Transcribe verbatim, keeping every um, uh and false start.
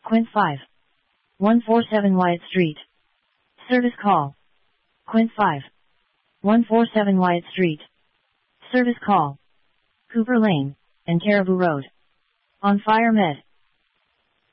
Quint five. one forty-seven Wyatt Street. Service call. Quint five. one forty-seven Wyatt Street. Service call. Cooper Lane and Caribou Road. On Fire Med.